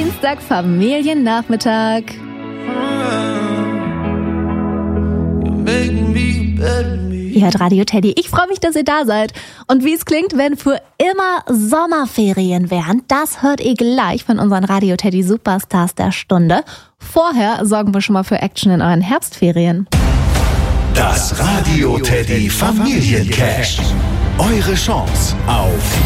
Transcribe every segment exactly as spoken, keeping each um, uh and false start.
Dienstag Familiennachmittag. Ihr hört Radio Teddy. Ich freue mich, dass ihr da seid. Und wie es klingt, wenn für immer Sommerferien wären, das hört ihr gleich von unseren Radio Teddy Superstars der Stunde. Vorher sorgen wir schon mal für Action in euren Herbstferien. Das Radio Teddy Familiencash. Eure Chance auf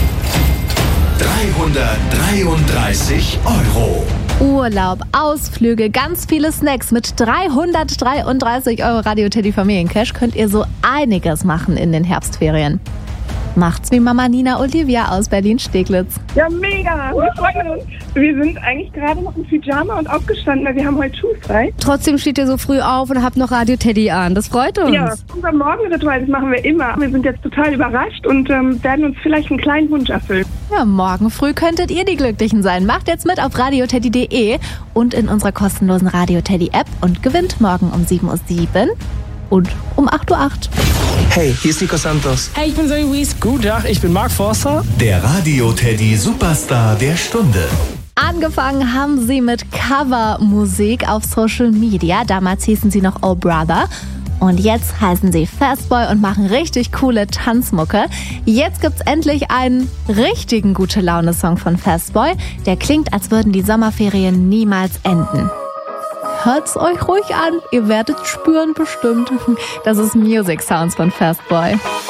dreihundertdreiunddreißig Euro. Urlaub, Ausflüge, ganz viele Snacks. Mit dreihundertdreiunddreißig Euro Radio Teddy Familiencash könnt ihr so einiges machen in den Herbstferien. Macht's wie Mama Nina Olivia aus Berlin-Steglitz. Ja, mega. Wir freuen uns. Wir sind eigentlich gerade noch im Pyjama und aufgestanden, weil wir haben heute schulfrei. Trotzdem steht ihr so früh auf und habt noch Radio Teddy an. Das freut uns. Ja, unser Morgenritual, das machen wir immer. Wir sind jetzt total überrascht und ähm, werden uns vielleicht einen kleinen Wunsch erfüllen. Ja, morgen früh könntet ihr die Glücklichen sein. Macht jetzt mit auf radioteddy punkt de und in unserer kostenlosen Radio Teddy App und gewinnt morgen um sieben Uhr sieben und um acht Uhr acht. Hey, hier ist Nico Santos. Hey, ich bin Zoe Wies. Guten Tag, ich bin Mark Forster. Der Radio Teddy Superstar der Stunde. Angefangen haben sie mit Covermusik auf Social Media. Damals hießen sie noch Oh Brother. Und jetzt heißen sie Fastboy und machen richtig coole Tanzmucke. Jetzt gibt's endlich einen richtigen Gute-Laune-Song von Fastboy. Der klingt, als würden die Sommerferien niemals enden. Hört's euch ruhig an, ihr werdet spüren bestimmt. Das ist Music Sounds von Fastboy.